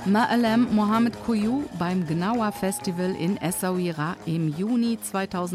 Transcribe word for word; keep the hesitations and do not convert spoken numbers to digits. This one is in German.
Ma'alem Mohammed Kouyou beim Gnawa Festival in Essaouira im Juni zweitausendachtzehn.